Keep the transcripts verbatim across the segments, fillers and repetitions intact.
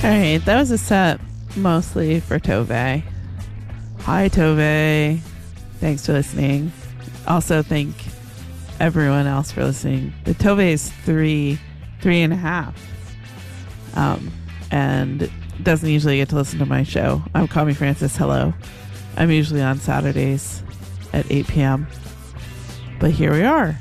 All right, that was a set mostly for Tove. Hi, Tove. Thanks for listening. Also, thank everyone else for listening. The Tove is three, three and a half, um, and doesn't usually get to listen to my show. I'm Call Me Francis. Hello. I'm usually on Saturdays at eight p.m. But here we are.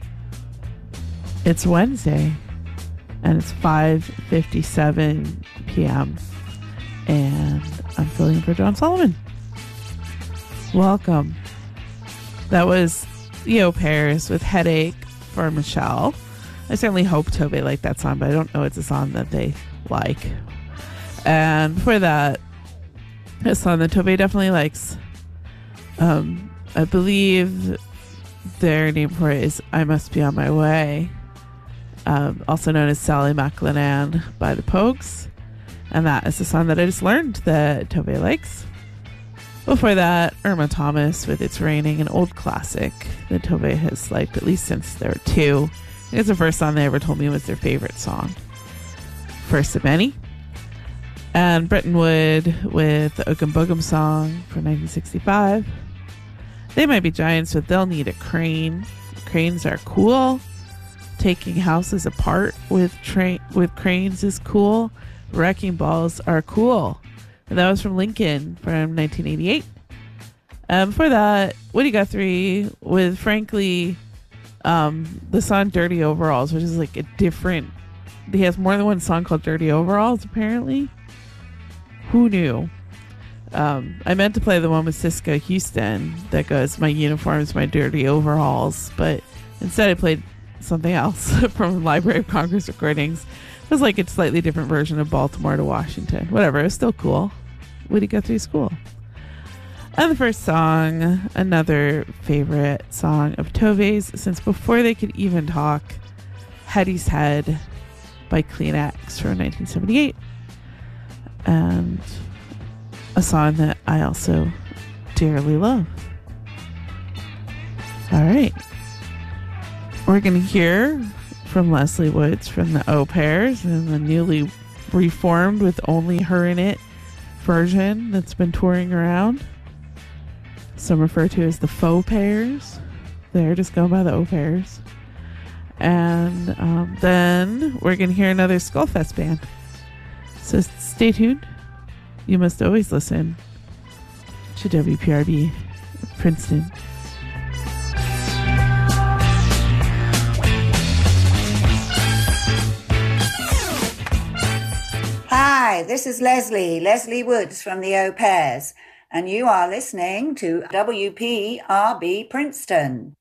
It's Wednesday, and it's five fifty-seven p.m. and I'm filling in for John Solomon. Welcome. That was the Au Pairs with Headache for Michelle. I certainly hope Tove liked that song, but I don't know it's a song that they like. And before that, a song that Tove definitely likes. Um, I believe their name for it is I Must Be On My Way. Um, also known as Sally McLennan by the Pogues. And that is the song that I just learned that Tove likes. Before that, Irma Thomas with It's Raining, an old classic that Tove has liked at least since they were two. I think it's the first song they ever told me was their favorite song. First of many. And Bretton Wood with the Oogum Boogum song from nineteen sixty-five. They Might Be Giants with They'll Need a Crane. Cranes are cool. Taking houses apart with tra- with cranes is cool. Wrecking balls are cool. And that was from Lincoln from nineteen eighty-eight. Um, before that, Woody Guthrie with, frankly, um, the song Dirty Overalls, which is like a different... He has more than one song called Dirty Overalls, apparently. Who knew? Um, I meant to play the one with Siska Houston that goes, my uniforms, my dirty overalls, but instead I played something else from Library of Congress recordings. It was like a slightly different version of Baltimore to Washington. Whatever, it was still cool. Woody Guthrie's cool. And the first song, another favorite song of Tove's since before they could even talk, Hetty's Head by Kleenex from nineteen seventy-eight. And a song that I also dearly love. All right. We're going to hear from Leslie Woods from the Au Pairs and the newly reformed with only her in it version that's been touring around. Some refer to as the Faux Pairs. They're just going by the Au Pairs. And um, then we're going to hear another Skullfest band. So stay tuned. You must always listen to W P R B Princeton. Hi, this is Leslie, Leslie Woods from the Au Pairs, and you are listening to W P R B Princeton.